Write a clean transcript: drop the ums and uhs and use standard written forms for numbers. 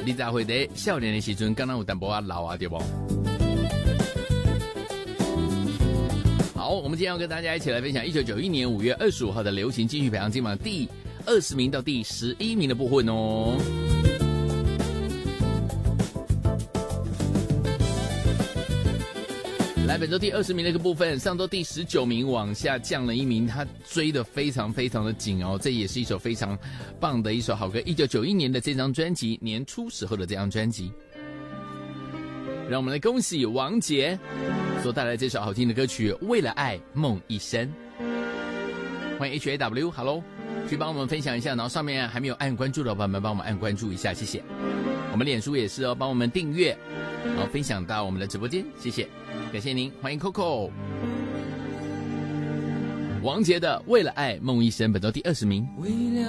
你才会在少年的时阵刚刚有淡薄老啊，对不？好，我们今天要跟大家一起来分享1991年5月25号的流行金曲排行金榜第20名到第11名的部分哦。来，本周第20名的一个部分，上周第19名往下降了1名，他追得非常非常的紧哦。这也是一首非常棒的一首好歌，1991年的这张专辑，年初时候的这张专辑。让我们来恭喜王杰所带来这首好听的歌曲《为了爱梦一生》。欢迎 HAW，Hello， 去帮我们分享一下，然后上面还没有按关注的朋友们，帮我们按关注一下，谢谢。我们脸书也是哦，帮我们订阅，然后分享到我们的直播间，谢谢，感谢您。欢迎 Coco， 王杰的《为了爱梦一生》本周第20名。